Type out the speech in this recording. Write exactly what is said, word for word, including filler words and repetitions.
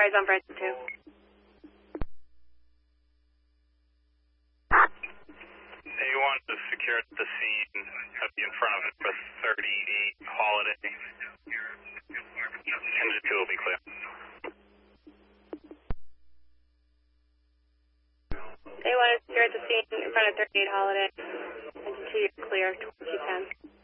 Enterprise on Bridge two. A one to secure the scene. Have you in front of it for thirty-eight Holiday. Engine two will be clear. A one is secure at the scene in front of thirty-eight Holiday. Engine two, you're clear, twenty-two ten.